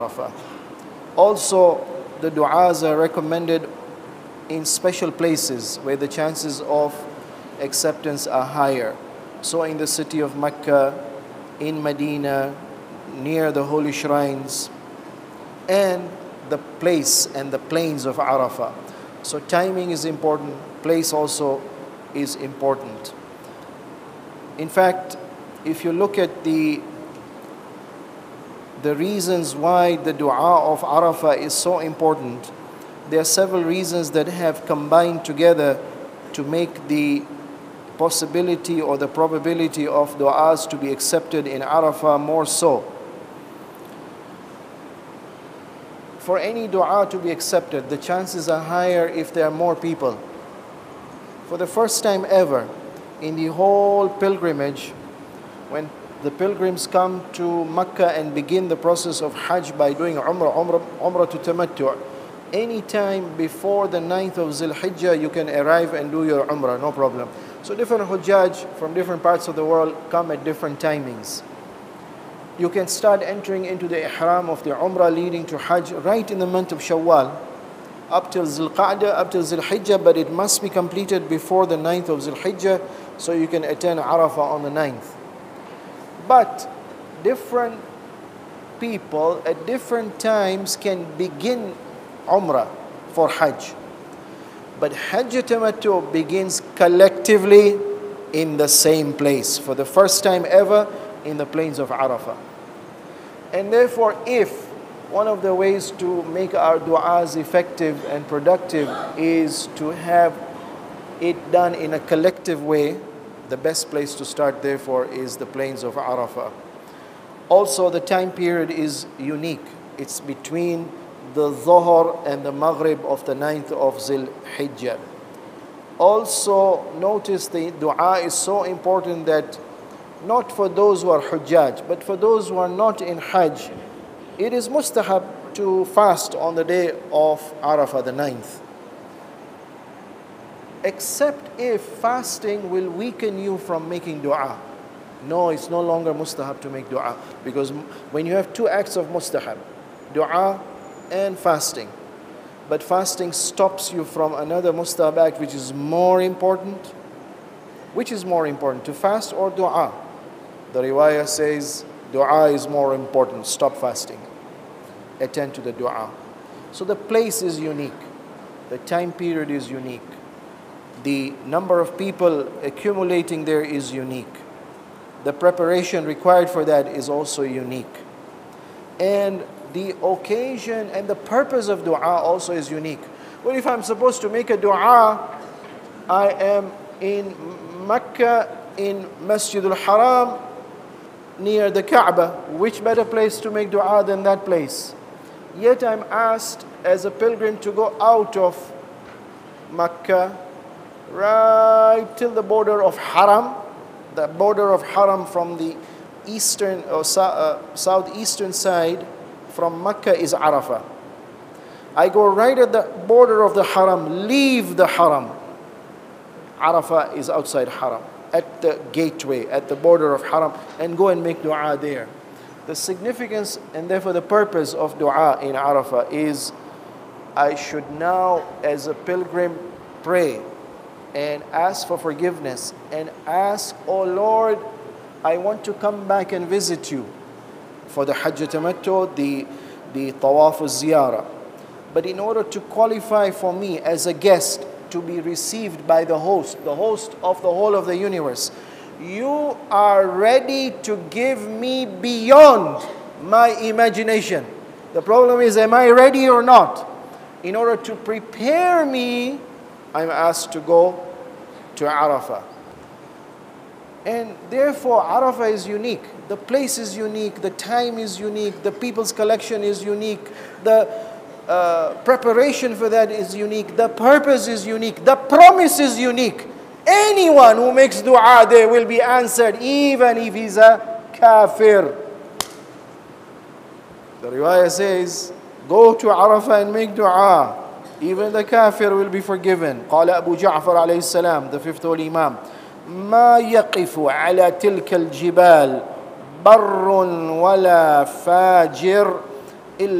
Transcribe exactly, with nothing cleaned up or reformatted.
Arafah. Also, the du'as are recommended in special places where the chances of acceptance are higher. So in the city of Mecca, in Medina, near the holy shrines, and the place and the plains of Arafah. So timing is important, place also is important. In fact, if you look at the the reasons why the dua of Arafah is so important, there are several reasons that have combined together to make the possibility or the probability of du'as to be accepted in Arafah more so. For any dua to be accepted, the chances are higher if there are more people. For the first time ever in the whole pilgrimage, when the pilgrims come to Mecca and begin the process of Hajj by doing Umrah, Umrah, Umrah to Tamattu', any time before the ninth of Zil Hijjah, you can arrive and do your Umrah, no problem. So different Hujjaj from different parts of the world come at different timings. You can start entering into the Ihram of the Umrah leading to Hajj right in the month of Shawwal, up till Zil Qa'dah, up till Zil Hijjah, but it must be completed before the ninth of Zil Hijjah so you can attend Arafah on the ninth. But different people at different times can begin Umrah for Hajj. But Hajj Tamattu begins collectively in the same place for the first time ever in the plains of Arafah. And therefore, if one of the ways to make our du'as effective and productive is to have it done in a collective way, the best place to start, therefore, is the plains of Arafah. Also, the time period is unique. It's between the Dhuhr and the Maghrib of the ninth of Zil Hijjah. Also, notice the dua is so important that not for those who are Hujjaj, but for those who are not in Hajj, it is mustahab to fast on the day of Arafah, the ninth. Except if fasting will weaken you from making dua. No, it's no longer mustahab to make dua, because when you have two acts of mustahab, dua and fasting, but fasting stops you from another mustahab act which is more important. Which is more important, to fast or dua? The riwayah says dua is more important, stop fasting, attend to the dua. So the place is unique, the time period is unique, the number of people accumulating there is unique, the preparation required for that is also unique, and the occasion and the purpose of dua also is unique. Well, if I'm supposed to make a dua, I am in Mecca, in Masjid al-Haram, near the Kaaba. Which better place to make dua than that place? Yet I'm asked as a pilgrim to go out of Mecca, right till the border of Haram, the border of Haram from the eastern or uh, southeastern side from Mecca is Arafah. I go right at the border of the Haram, leave the Haram. Arafah is outside Haram, at the gateway, at the border of Haram, and go and make dua there. The significance and therefore the purpose of dua in Arafah is I should now, as a pilgrim, pray and ask for forgiveness and ask, oh Lord, I want to come back and visit you for the Hajj Tamattu, the, the Tawaf al-Ziyarah. But in order to qualify for me as a guest to be received by the host, the host of the whole of the universe, you are ready to give me beyond my imagination. The problem is, am I ready or not? In order to prepare me, I'm asked to go to Arafah. And therefore, Arafah is unique. The place is unique, the time is unique, the people's collection is unique, the uh, preparation for that is unique, the purpose is unique, the promise is unique. Anyone who makes dua there will be answered, even if he's a kafir. The riwayah says, go to Arafah and make dua. Even the kafir will be forgiven. قال Abu Ja'far alayhi salam, the fifth holy imam, ما يقف على تلك الجبال بر ولا فاجر